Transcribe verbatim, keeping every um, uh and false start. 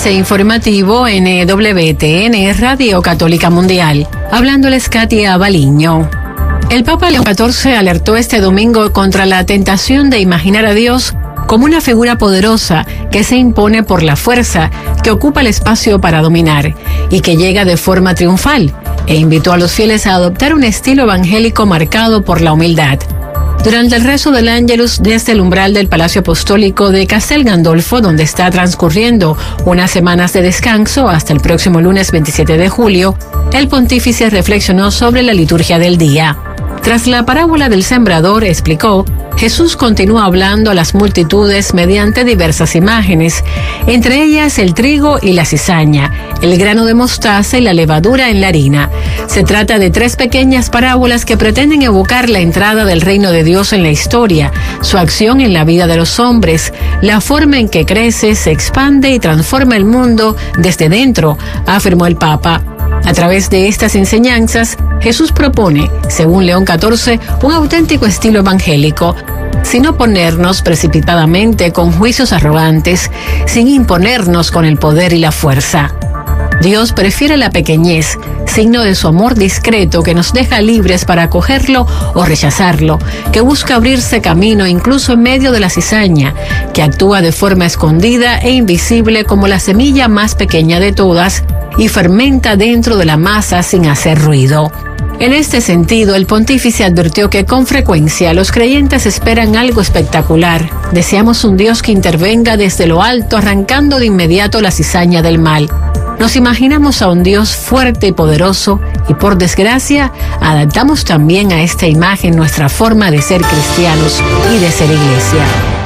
Avance informativo en W T N Radio Católica Mundial. Hablándoles Katia Baliño. El Papa León catorce alertó este domingo contra la tentación de imaginar a Dios como una figura poderosa que se impone por la fuerza, que ocupa el espacio para dominar y que llega de forma triunfal, e invitó a los fieles a adoptar un estilo evangélico marcado por la humildad. Durante el rezo del Ángelus desde el umbral del Palacio Apostólico de Castel Gandolfo, donde está transcurriendo unas semanas de descanso hasta el próximo lunes veintisiete de julio, el pontífice reflexionó sobre la liturgia del día. Tras la parábola del sembrador, explicó, Jesús continúa hablando a las multitudes mediante diversas imágenes, entre ellas el trigo y la cizaña, el grano de mostaza y la levadura en la harina. Se trata de tres pequeñas parábolas que pretenden evocar la entrada del reino de Dios en la historia, su acción en la vida de los hombres, la forma en que crece, se expande y transforma el mundo desde dentro, afirmó el Papa. A través de estas enseñanzas, Jesús propone, según León catorce, un auténtico estilo evangélico, sin oponernos precipitadamente con juicios arrogantes, sin imponernos con el poder y la fuerza. Dios prefiere la pequeñez, signo de su amor discreto que nos deja libres para acogerlo o rechazarlo, que busca abrirse camino incluso en medio de la cizaña, que actúa de forma escondida e invisible como la semilla más pequeña de todas y fermenta dentro de la masa sin hacer ruido. En este sentido, el pontífice advirtió que con frecuencia los creyentes esperan algo espectacular. Deseamos un Dios que intervenga desde lo alto, arrancando de inmediato la cizaña del mal. Nos imaginamos a un Dios fuerte y poderoso y, por desgracia, adaptamos también a esta imagen nuestra forma de ser cristianos y de ser iglesia.